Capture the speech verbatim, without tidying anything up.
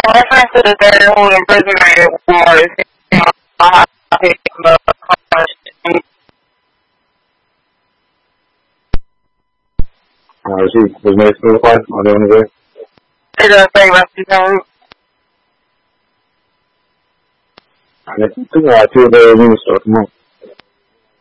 reference to the third who imprisonment was, you know, I think the question. Uh, sí, pues me estuvo cuál, no le van a ver. It does say representative. Necesito a ti de ministro, ¿no?